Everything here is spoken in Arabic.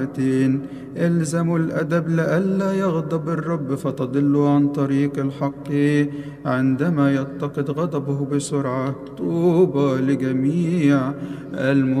الزموا الأدب لئلا يغضب الرب فتضلوا عن طريق الحق عندما يتقد غضبه بسرعة. طوبى لجميع